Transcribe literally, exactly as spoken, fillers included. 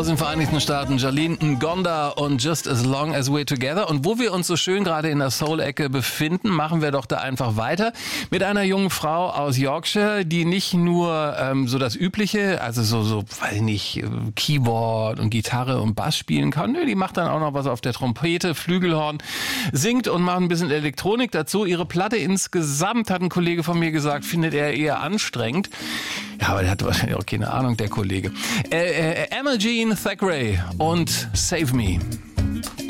aus den Vereinigten Staaten, Jolene Ngonda und Just As Long As We're Together. Und wo wir uns so schön gerade in der Soul-Ecke befinden, machen wir doch da einfach weiter mit einer jungen Frau aus Yorkshire, die nicht nur ähm, so das Übliche, also so, so, weiß ich nicht, Keyboard und Gitarre und Bass spielen kann. Nö, die macht dann auch noch was auf der Trompete, Flügelhorn, singt und macht ein bisschen Elektronik dazu. Ihre Platte insgesamt, hat ein Kollege von mir gesagt, findet er eher anstrengend. Ja, aber der hat wahrscheinlich auch keine Ahnung, der Kollege. Äh, äh, Emma Jean Thackeray und Save Me.